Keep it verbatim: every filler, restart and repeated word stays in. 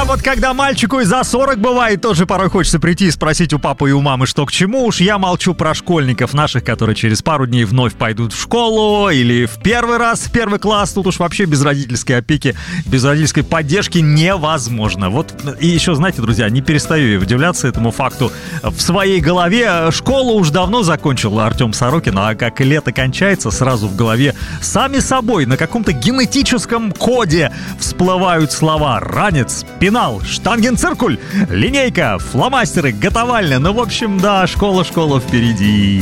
А вот когда мальчику и за сорок бывает, тоже порой хочется прийти и спросить у папы и у мамы, что к чему. Уж я молчу про школьников наших, которые через пару дней вновь пойдут в школу или в первый раз в первый класс. Тут уж вообще без родительской опеки, без родительской поддержки невозможно. Вот и еще, знаете, друзья, не перестаю я удивляться этому факту. В своей голове школу уж давно закончил Артем Сорокин, а как лето кончается, сразу в голове сами собой на каком-то генетическом коде всплывают слова «ранец», «пенал», «штангенциркуль», «линейка», «фломастеры», «готовальня». Ну, в общем, да, школа-школа впереди.